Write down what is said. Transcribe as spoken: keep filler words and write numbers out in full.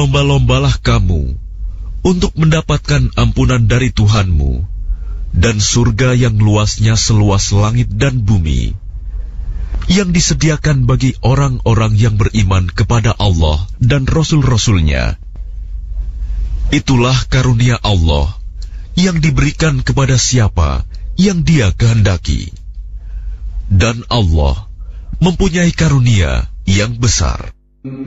berlomba-lombalah kamu untuk mendapatkan ampunan dari Tuhanmu dan surga yang luasnya seluas langit dan bumi, yang disediakan bagi orang-orang yang beriman kepada Allah dan Rasul-Rasulnya. Itulah karunia Allah yang diberikan kepada siapa yang Dia kehendaki. Dan Allah mempunyai karunia yang besar.